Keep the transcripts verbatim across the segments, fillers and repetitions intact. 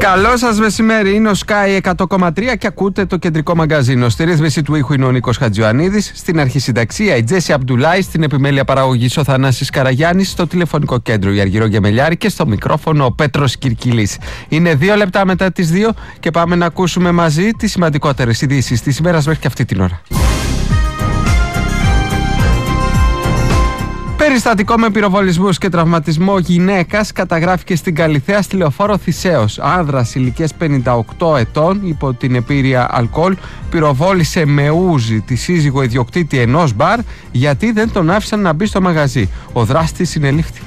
Καλό σας μεσημέρι, είναι ο Sky εκατό κόμμα τρία και ακούτε το κεντρικό μαγκαζίνο. Στη ρύθμιση του ήχου είναι ο Νίκος Χατζιωαννίδης, στην αρχισυνταξία η Τζέσι Αμπτουλάη, στην επιμέλεια παραγωγής ο Θανάσης Καραγιάννης, στο τηλεφωνικό κέντρο η Αργυρό Γεμελιάρη και στο μικρόφωνο ο Πέτρος Κυρκυλής. Είναι δύο λεπτά μετά τις δύο και πάμε να ακούσουμε μαζί τις σημαντικότερες ειδήσεις της ημέρας μέχρι και αυτή την ώρα. Περιστατικό με πυροβολισμούς και τραυματισμό γυναίκας καταγράφηκε στην Καλιθέα στη λεωφόρο Θησέως. Άνδρας ηλικίας πενήντα οκτώ ετών, υπό την επίρρεια αλκοόλ, πυροβόλησε με ούζι τη σύζυγο ιδιοκτήτη ενός μπαρ γιατί δεν τον άφησαν να μπει στο μαγαζί. Ο δράστης συνελήφθη.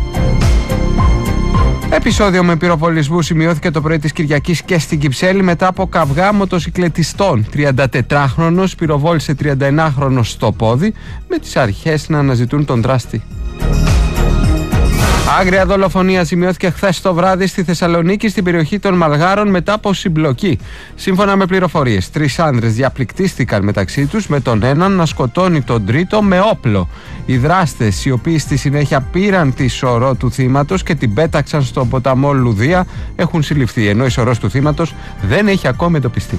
Επεισόδιο με πυροβολισμού σημειώθηκε το πρωί της Κυριακής και στην Κυψέλη μετά από καυγά μοτοσυκλετιστών. τριαντατετράχρονος πυροβόλησε τριανταενάχρονος στο πόδι, με τις αρχές να αναζητούν τον δράστη. Άγρια δολοφονία σημειώθηκε χθες το βράδυ στη Θεσσαλονίκη, στην περιοχή των Μαλγάρων, μετά από συμπλοκή. Σύμφωνα με πληροφορίες, τρεις άνδρες διαπληκτίστηκαν μεταξύ τους, με τον έναν να σκοτώνει τον τρίτο με όπλο. Οι δράστες, οι οποίοι στη συνέχεια πήραν τη σωρό του θύματος και την πέταξαν στον ποταμό Λουδία, έχουν συλληφθεί, ενώ η σωρός του θύματος δεν έχει ακόμη εντοπιστεί.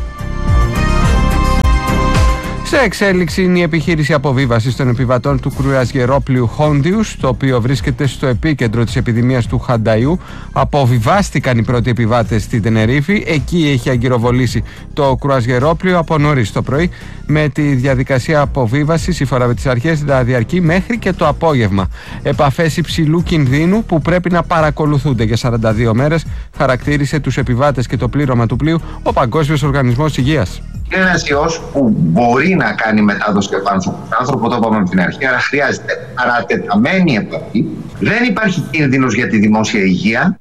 Σε εξέλιξη είναι η επιχείρηση αποβίβασης των επιβατών του κρουαζιερόπλοιου Χόντιους, το οποίο βρίσκεται στο επίκεντρο της επιδημίας του Χανταϊού. Αποβιβάστηκαν οι πρώτοι επιβάτες στη Τενερίφη. Εκεί έχει αγκυροβολήσει το κρουαζιερόπλοιο από νωρίς το πρωί, με τη διαδικασία αποβίβασης, σύμφωνα με τις αρχές, να διαρκεί μέχρι και το απόγευμα. Επαφές υψηλού κινδύνου που πρέπει να παρακολουθούνται για σαράντα δύο μέρες, χαρακτήρισε τους επιβάτες και το πλήρωμα του πλοίου ο Παγκόσμιος Οργανισμός Υγείας. Είναι ένας ιός που μπορεί να κάνει μετάδοση από άνθρωπο σε άνθρωπο, το είπαμε από την αρχή, αλλά χρειάζεται παρατεταμένη επαφή. Δεν υπάρχει κίνδυνος για τη δημόσια υγεία.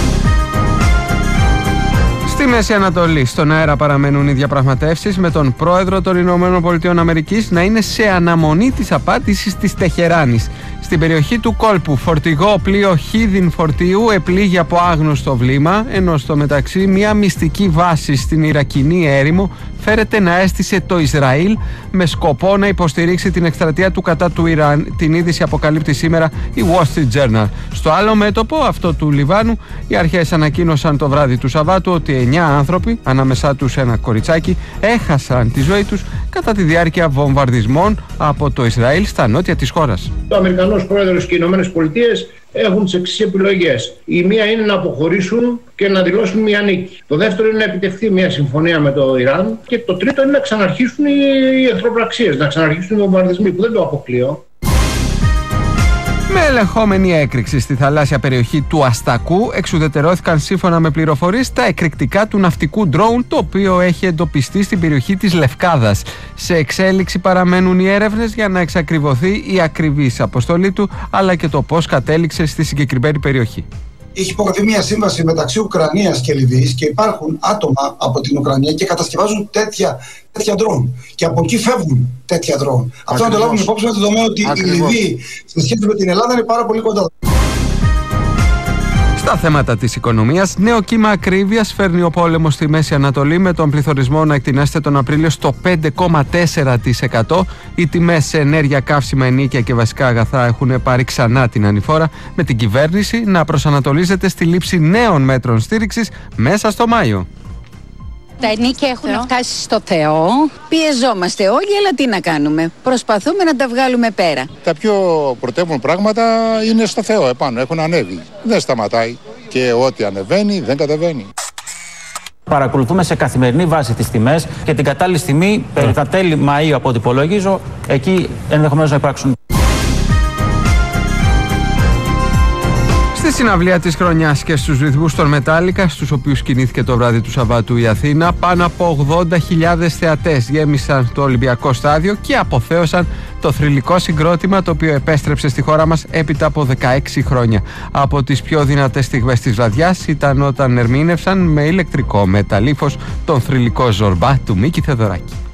Στη Μέση Ανατολή, στον αέρα παραμένουν οι διαπραγματεύσεις με τον πρόεδρο των Ηνωμένων Πολιτειών Αμερικής να είναι σε αναμονή της απάντησης της Τεχεράνης. Στην περιοχή του κόλπου, φορτηγό πλοίο χίδιν φορτίου επλήγει από άγνωστο βλήμα, ενώ στο μεταξύ μια μυστική βάση στην Ιρακινή έρημο φέρεται να έστησε το Ισραήλ με σκοπό να υποστηρίξει την εκστρατεία του κατά του Ιράν. Την είδηση αποκαλύπτει σήμερα η Wall Street Journal. Στο άλλο μέτωπο, αυτό του Λιβάνου, οι αρχές ανακοίνωσαν το βράδυ του Σαββάτου ότι εννιά άνθρωποι, ανάμεσά τους ένα κοριτσάκι, έχασαν τη ζωή τους κατά τη διάρκεια βομβαρδισμών από το Ισραήλ στα νότια της χώρας. Ο Αμερικανός πρόεδρος και οι Ηνωμένες Πολιτείες έχουν τις εξής επιλογές. Η μία είναι να αποχωρήσουν και να δηλώσουν μια νίκη. Το δεύτερο είναι να επιτευχθεί μια συμφωνία με το Ιράν. Και το τρίτο είναι να ξαναρχίσουν οι εχθροπραξίες, να ξαναρχίσουν οι βομβαρδισμοί, που δεν το αποκλείω. Με ελεγχόμενη έκρηξη στη θαλάσσια περιοχή του Αστακού, εξουδετερώθηκαν σύμφωνα με πληροφορίες τα εκρηκτικά του ναυτικού ντρόουν, το οποίο έχει εντοπιστεί στην περιοχή της Λευκάδας. Σε εξέλιξη παραμένουν οι έρευνες για να εξακριβωθεί η ακριβής αποστολή του, αλλά και το πώς κατέληξε στη συγκεκριμένη περιοχή. Έχει υπογραφεί μια σύμβαση μεταξύ Ουκρανίας και Λιβύης και υπάρχουν άτομα από την Ουκρανία και κατασκευάζουν τέτοια, τέτοια ντρόουν. Και από εκεί φεύγουν τέτοια ντρόουν. Αυτό να το λάβουμε υπόψη με το δεδομένο ότι Ακριβώς. η Λιβύη σε σχέση με την Ελλάδα είναι πάρα πολύ κοντά. Στα θέματα της οικονομίας, νέο κύμα ακρίβειας φέρνει ο πόλεμος στη Μέση Ανατολή, με τον πληθωρισμό να εκτινάσεται τον Απρίλιο στο πέντε κόμμα τέσσερα τοις εκατό. Οι τιμές σε ενέργεια, καύσιμα, ενοίκια και βασικά αγαθά έχουν πάρει ξανά την ανηφόρα, με την κυβέρνηση να προσανατολίζεται στη λήψη νέων μέτρων στήριξης μέσα στο Μάιο. Τα ενίκια έχουν Θεό. φτάσει στο Θεό. Πιεζόμαστε όλοι, αλλά τι να κάνουμε. Προσπαθούμε να τα βγάλουμε πέρα. Τα πιο πρωτεύουν πράγματα είναι στο Θεό επάνω. Έχουν ανέβει. Δεν σταματάει. Και ό,τι ανεβαίνει δεν κατεβαίνει. Παρακολουθούμε σε καθημερινή βάση τις τιμές και την κατάλληλη στιγμή, περί τα τέλη Μαΐου από ό,τι υπολογίζω, εκεί ενδεχομένως να υπάρξουν. Στη συναυλία της χρονιάς και στους ρυθμούς των Μετάλλικα, στους οποίους κινήθηκε το βράδυ του Σαββάτου η Αθήνα, πάνω από ογδόντα χιλιάδες θεατές γέμισαν το Ολυμπιακό Στάδιο και αποθέωσαν το θρυλικό συγκρότημα, το οποίο επέστρεψε στη χώρα μας έπειτα από δεκαέξι χρόνια. Από τις πιο δυνατές στιγμές της βραδιάς ήταν όταν ερμήνευσαν με ηλεκτρικό μεταλλίφος τον θρυλικό Ζορμπά του Μίκη Θεοδωράκη.